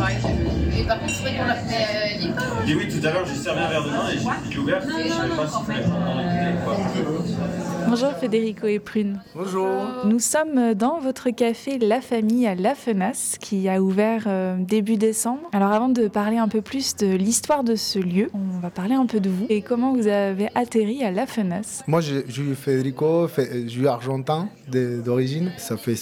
pareil. Et par contre, c'est vrai qu'on l'a fait libre. Et oui, tout à l'heure, j'ai servi un verre de vin et j'ai ouvert. Je ne savais pas si fallait en écouter ou pas. Bonjour Federico et Prune. Bonjour. Nous sommes dans votre café La Famille à La Fenasse qui a ouvert début décembre. Alors avant de parler un peu plus de l'histoire de ce lieu, on va parler un peu de vous et comment vous avez atterri à La Fenasse. Moi, je suis Federico, je suis argentin d'origine. Ça fait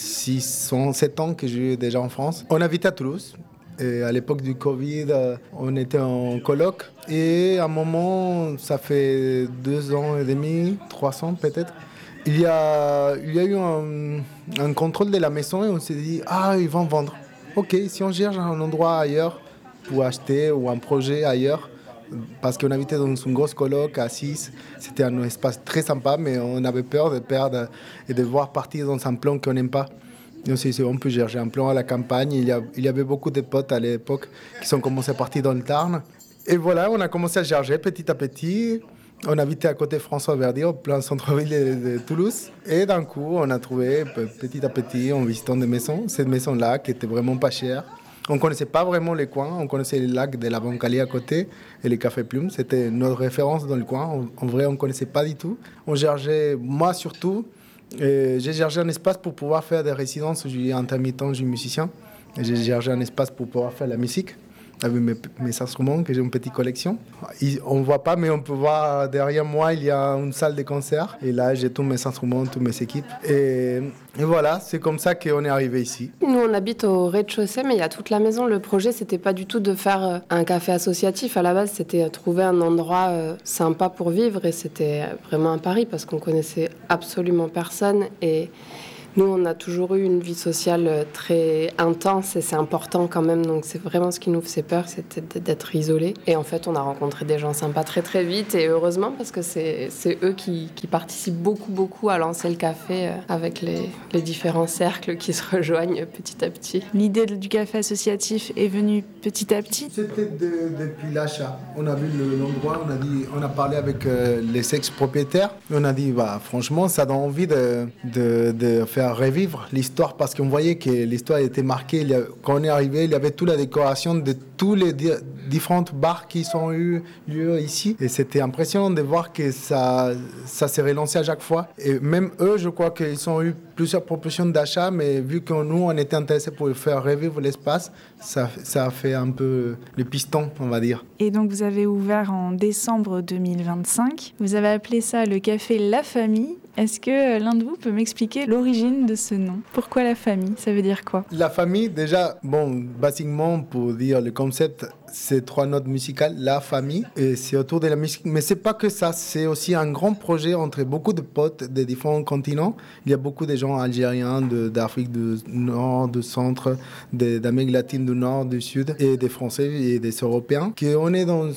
7 ans que je suis déjà en France. On habite à Toulouse. Et à l'époque du Covid, on était en coloc. Et à un moment, ça fait 2 ans et demi, 3 ans peut-être, il y a eu un contrôle de la maison et on s'est dit « Ah, ils vont vendre. Ok, si on cherche un endroit ailleurs pour acheter ou un projet ailleurs, parce qu'on habitait dans une grosse coloc à 6, c'était un espace très sympa, mais on avait peur de perdre et de voir partir dans un plan qu'on n'aime pas. Et on s'est dit, on peut chercher un plan à la campagne. Il y avait beaucoup de potes à l'époque qui sont commencés à partir dans le Tarn. Et voilà, on a commencé à chercher petit à petit. On habitait à côté de François Verdier, au plein centre-ville de Toulouse. Et d'un coup, on a trouvé petit à petit, en visitant des maisons, cette maison-là qui était vraiment pas chère. On ne connaissait pas vraiment les coins, on connaissait les lacs de la Bancalie à côté et les cafés Plumes. C'était notre référence dans le coin. En vrai, on ne connaissait pas du tout. On cherchait, moi surtout, j'ai cherché un espace pour pouvoir faire des résidences. Je suis intermittent, je suis musicien. Et j'ai cherché un espace pour pouvoir faire la musique avec mes instruments, que j'ai une petite collection. On ne voit pas, mais on peut voir derrière moi, il y a une salle de concert. Et là, j'ai tous mes instruments, toutes mes équipes. Et voilà, c'est comme ça qu'on est arrivé ici. Nous, on habite au rez-de-chaussée, mais il y a toute la maison. Le projet, c'était pas du tout de faire un café associatif. À la base, c'était trouver un endroit sympa pour vivre. Et c'était vraiment un pari parce qu'on connaissait absolument personne. Et nous, on a toujours eu une vie sociale très intense et c'est important quand même. Donc, c'est vraiment ce qui nous faisait peur, c'était d'être isolés. Et en fait, on a rencontré des gens sympas très, très vite. Et heureusement, parce que c'est eux qui participent beaucoup, beaucoup à lancer le café avec les différents cercles qui se rejoignent petit à petit. L'idée du café associatif est venue petit à petit. C'était depuis l'achat. On a vu l'endroit, on a parlé avec les ex-propriétaires. On a dit, franchement, ça donne envie de faire revivre l'histoire parce qu'on voyait que l'histoire était marquée. Quand on est arrivé, il y avait toute la décoration de tous les différentes bars qui ont eu lieu ici. Et c'était impressionnant de voir que ça s'est relancé à chaque fois. Et même eux, je crois qu'ils ont eu plusieurs propositions d'achat, mais vu que nous, on était intéressés pour faire revivre l'espace, ça a fait un peu le piston, on va dire. Et donc, vous avez ouvert en décembre 2025. Vous avez appelé ça le café La Famille. Est-ce que l'un de vous peut m'expliquer l'origine de ce nom ? Pourquoi La Famille ? Ça veut dire quoi ? La famille, déjà, basiquement, pour dire le concept, c'est 3 notes musicales, la famille, et c'est autour de la musique. Mais c'est pas que ça, c'est aussi un grand projet entre beaucoup de potes de différents continents. Il y a beaucoup de gens algériens, d'Afrique du Nord, du Centre, d'Amérique latine du Nord, du Sud, et des Français et des Européens. On est dans,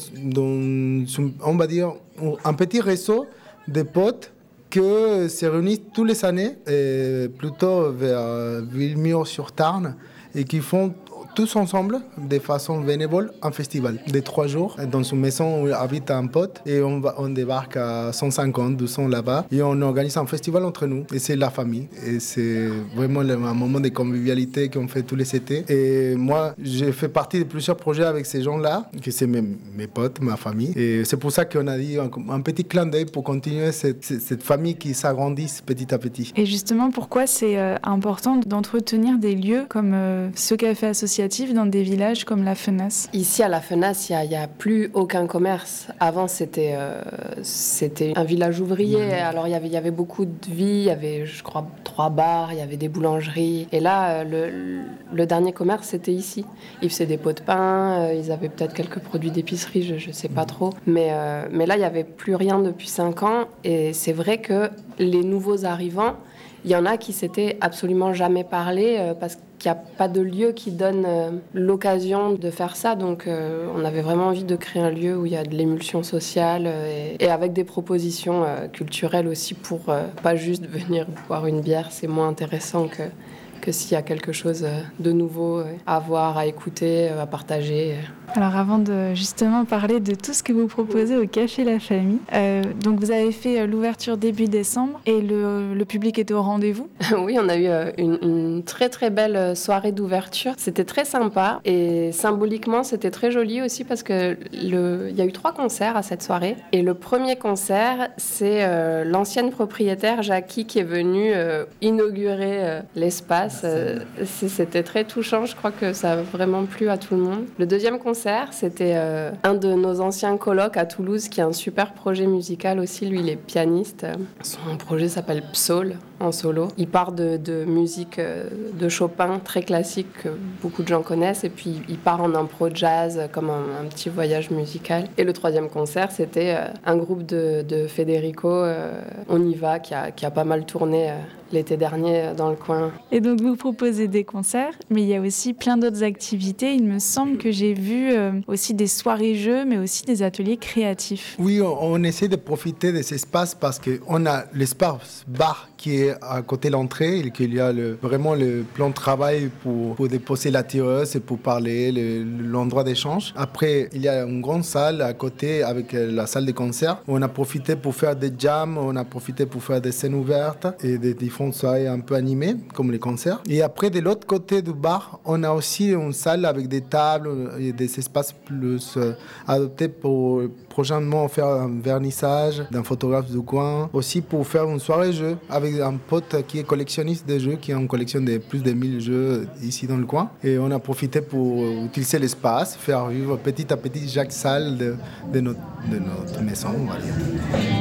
on va dire, un petit réseau de potes qui se réunissent tous les années, plutôt vers Villemur-sur-Tarn, et qui font tous ensemble, de façon bénévole, un festival de 3 jours dans une maison où habite un pote et on débarque à 150, 200 là-bas et on organise un festival entre nous et c'est la famille et c'est vraiment un moment de convivialité qu'on fait tous les étés et moi j'ai fait partie de plusieurs projets avec ces gens-là que c'est mes potes, ma famille et c'est pour ça qu'on a dit un petit clin d'œil pour continuer cette famille qui s'agrandisse petit à petit. Et justement, pourquoi c'est important d'entretenir des lieux comme ce café associatif dans des villages comme La Fenasse ? Ici, à La Fenasse, il n'y a plus aucun commerce. Avant, c'était un village ouvrier. Alors, il y avait beaucoup de vie. Il y avait, je crois, 3 bars, il y avait des boulangeries. Et là, le dernier commerce, c'était ici. Ils faisaient des pots de pain, ils avaient peut-être quelques produits d'épicerie, je ne sais pas trop. Mais là, il n'y avait plus rien depuis 5 ans. Et c'est vrai que les nouveaux arrivants, il y en a qui s'étaient absolument jamais parlé parce qu'il n'y a pas de lieu qui donne l'occasion de faire ça. Donc, on avait vraiment envie de créer un lieu où il y a de l'émulsion sociale et avec des propositions culturelles aussi pour pas juste venir boire une bière. C'est moins intéressant que s'il y a quelque chose de nouveau à voir, à écouter, à partager. Alors avant de justement parler de tout ce que vous proposez au Café La Famille, donc vous avez fait l'ouverture début décembre et le public était au rendez-vous. Oui, on a eu une très très belle soirée d'ouverture. C'était très sympa et symboliquement c'était très joli aussi parce que il y a eu 3 concerts à cette soirée. Et le premier concert, c'est l'ancienne propriétaire Jackie qui est venue inaugurer l'espace. C'était très touchant, je crois que ça a vraiment plu à tout le monde. Le deuxième concert, c'était un de nos anciens colocs à Toulouse qui a un super projet musical aussi. Lui, il est pianiste. Son projet s'appelle Psaul, en solo. Il part de musique de Chopin, très classique, que beaucoup de gens connaissent. Et puis, il part en impro jazz, comme un petit voyage musical. Et le troisième concert, c'était un groupe de Federico, On y va, qui a pas mal tourné l'été dernier dans le coin. Et donc vous proposez des concerts, mais il y a aussi plein d'autres activités. Il me semble que j'ai vu aussi des soirées-jeux, mais aussi des ateliers créatifs. Oui, on essaie de profiter de ces espaces parce qu'on a l'espace bar qui est à côté de l'entrée et qu'il y a vraiment le plan de travail pour déposer la tireuse et pour parler, l'endroit d'échange. Après, il y a une grande salle à côté avec la salle de concert. On a profité pour faire des jams, on a profité pour faire des scènes ouvertes et des différentes soirées un peu animées, comme les concerts. Et après, de l'autre côté du bar, on a aussi une salle avec des tables et des espaces plus adoptés pour prochainement faire un vernissage d'un photographe du coin. Aussi pour faire une soirée jeu avec un pote qui est collectionniste de jeux, qui a une collection de plus de 1000 jeux ici dans le coin. Et on a profité pour utiliser l'espace, faire vivre petit à petit chaque salle de notre maison, on va dire.